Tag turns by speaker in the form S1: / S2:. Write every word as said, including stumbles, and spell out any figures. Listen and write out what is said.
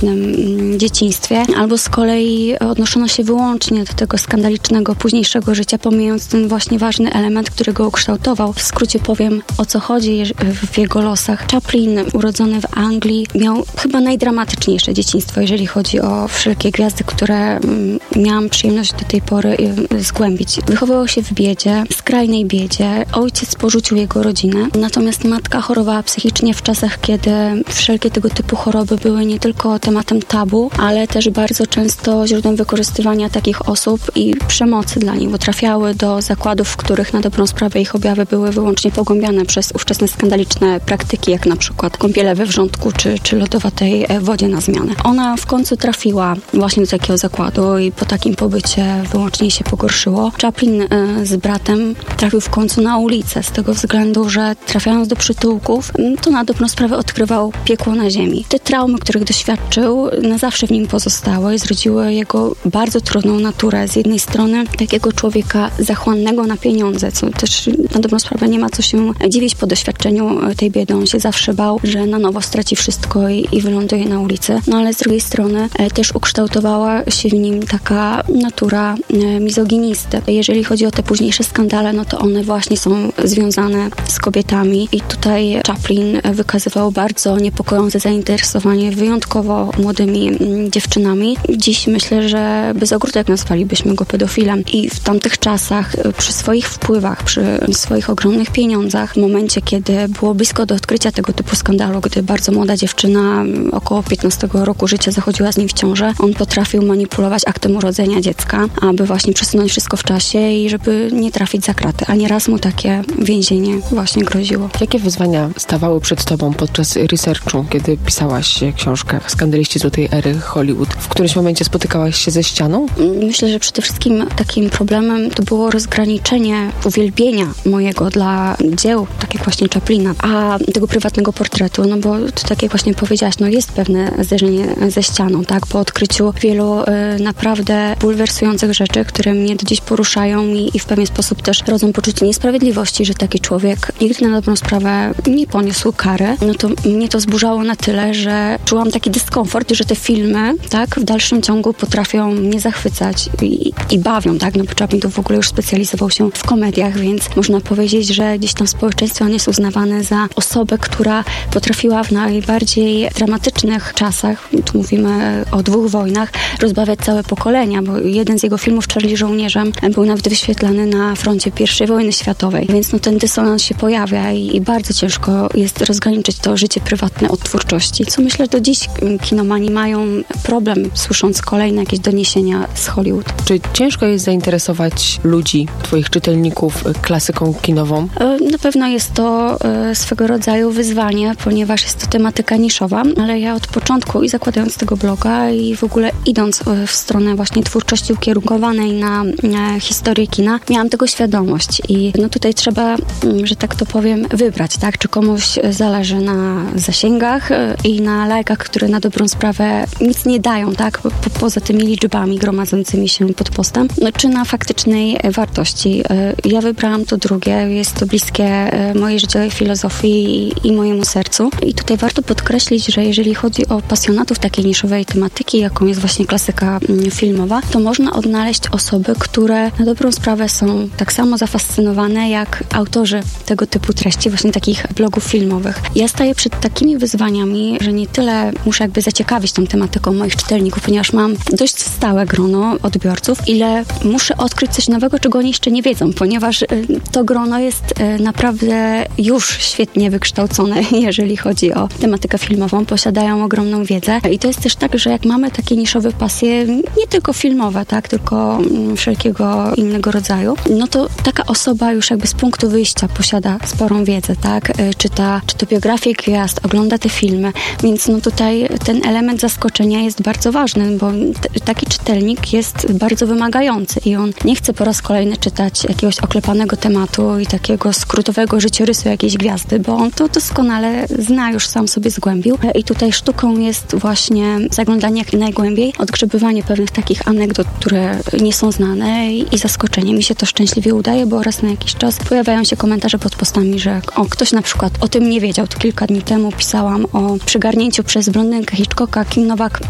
S1: prywatnym dzieciństwie, albo z kolei odnoszono się wyłącznie do tego skandalicznego późniejszego życia, pomijając ten właśnie ważny element, który go ukształtował. W skrócie powiem, o co chodzi w jego losach. Chaplin, urodzony w Anglii, miał chyba najdramatyczniejsze dzieciństwo, jeżeli chodzi o wszelkie gwiazdy, które miałam przyjemność do tej pory zgłębić. Wychowywał się w biedzie, skrajnej biedzie. Ojciec porzucił jego rodzinę, natomiast matka chorowała psychicznie w czasach, kiedy wszelkie tego typu choroby były nie tylko tematem tabu, ale też bardzo często źródłem wykorzystywania takich osób i przemocy dla nich, bo trafiały do zakładów, w których na dobrą sprawę ich objawy były wyłącznie pogłębiane przez ówczesne skandaliczne praktyki, jak na przykład kąpiele we wrzątku czy, czy lodowatej wodzie na zmianę. Ona w końcu trafiła właśnie do takiego zakładu i po takim pobycie wyłącznie się pogorszyło. Chaplin z bratem trafił w końcu na ulicę z tego względu, że trafiając do przytułków, to na dobrą sprawę odkrywał piekło na ziemi. Te traumy, których doświadczył, na zawsze w nim pozostały i zrodziły jego bardzo trudną naturę. Z jednej strony takiego człowieka zachłannego na pieniądze, co też na dobrą sprawę nie ma co się dziwić po doświadczeniu tej biedy. On się zawsze bał, że na nowo straci wszystko i, i wyląduje na ulicy. No ale z drugiej strony e, też ukształtowała się w nim taka natura e, mizoginisty. Jeżeli chodzi o te późniejsze skandale, no to one właśnie są związane z kobietami i tutaj Chaplin wykazywał bardzo niepokojące zainteresowanie wyjątkowo młodymi m, dziewczynami. Dziś myślę, że bez ogródek nazwalibyśmy go pedofilem i w tamtych czasach przy swoich wpływach, przy swoich ogromnych pieniądzach, w momencie, kiedy było blisko do odkrycia tego typu skandalu, gdy bardzo młoda dziewczyna około piętnastego roku życia zachodziła z nim w ciążę, on potrafił manipulować aktem urodzenia dziecka, aby właśnie przesunąć wszystko w czasie i żeby nie trafić za kraty. A nieraz mu takie więzienie właśnie groziło.
S2: Jakie wyzwania stawały przed tobą podczas researchu, kiedy pisałaś książkę Skandaliści złotej ery Hollywood? W którymś momencie spotykałaś się ze ścianą?
S1: Myślę, że przede wszystkim takim problemem to było rozgraniczenie uwielbienia mojego dla dzieł, tak jak właśnie Chaplina, a tego prywatnego portretu, no bo to tak jak właśnie powiedziałaś, no jest pewne zderzenie ze ścianą, tak? Po odkryciu wielu y, naprawdę bulwersujących rzeczy, które mnie do dziś poruszają i, i w pewien sposób też rodzą poczucie niesprawiedliwości, że taki człowiek nigdy na dobrą sprawę nie poniósł kary, no to mnie to zburzało na tyle, że czułam taki dyskomfort, że te filmy, tak, w dalszym ciągu potrafią mnie zachwycać i, i bawią, tak? No bo Chaplin to w ogóle już specjalizował się w komediach, więc można powiedzieć, że gdzieś tam w społeczeństwie on jest uznawany za osobę, która potrafiła w najbardziej dramatycznych czasach, tu mówimy o dwóch wojnach, rozbawiać całe pokolenia, bo jeden z jego filmów, Charlie żołnierzem, był nawet wyświetlany na froncie pierwszej wojny światowej, więc no ten dysonans się pojawia i, i bardzo ciężko jest rozgraniczyć to życie prywatne od twórczości, co myślę, że do dziś kinomani mają problem, słysząc kolejne jakieś doniesienia z Hollywood.
S2: Czy ciężko jest zainteresować ludzi, twoich czytelników, klasyką kinową?
S1: Na pewno jest to swego rodzaju wyzwanie, ponieważ jest to tematyka niszowa, ale ja od początku i zakładając tego bloga i w ogóle idąc w stronę właśnie twórczości ukierunkowanej na, na historię kina, miałam tego świadomość i no tutaj trzeba, że tak to powiem, wybrać, tak? Czy komuś zależy na zasięgach i na lajkach, które na dobrą sprawę nic nie dają, tak? Po, poza tymi liczbami gromadzącymi się pod postem, no, czy na faktycznej wartości. Ja wybrałam to drugie, jest to bliskie mojej życiowej filozofii i, i mojemu sercu. I tutaj warto podkreślić, że jeżeli chodzi o pasjonatów takiej niszowej tematyki, jaką jest właśnie klasyka filmowa, to można odnaleźć osoby, które na dobrą sprawę są tak samo zafascynowane jak autorzy tego typu treści, właśnie takich blogów filmowych. Ja staję przed takimi wyzwaniami, że nie tyle muszę jakby zaciekawić tą tematyką moich czytelników, ponieważ mam dość stałe grono odbiorców, ile muszę odkryć coś nowego, czego oni jeszcze nie wiedzą, ponieważ to grono jest naprawdę już świetnie wykształcone, jeżeli chodzi o tematykę filmową, posiadają ogromną wiedzę i to jest też tak, że jak mamy takie niszowe pasje, nie tylko filmowe, tak, tylko wszelkiego innego rodzaju, no to taka osoba już jakby z punktu wyjścia posiada sporą wiedzę, tak, czyta, czyta biografię gwiazd, ogląda te filmy, więc no tutaj ten element zaskoczenia jest bardzo ważny, bo t- taki czytelnik jest bardzo wymagający i on nie chce po raz kolejny czytać jakiegoś oklepanego tematu i takiego skrótowego życiorysu jakiejś gwiazdy, bo on to doskonale zna, już sam sobie zgłębił i tutaj sztuką jest właśnie zaglądanie jak najgłębiej, odgrzebywanie pewnych takich anegdot, które nie są znane i, i zaskoczenie. Mi się to szczęśliwie udaje, bo raz na jakiś czas pojawiają się komentarze pod postami, że o, ktoś na przykład o tym nie wiedział. To kilka dni temu pisałam o przygarnięciu przez blondynkę Hitchcocka. Kim Nowak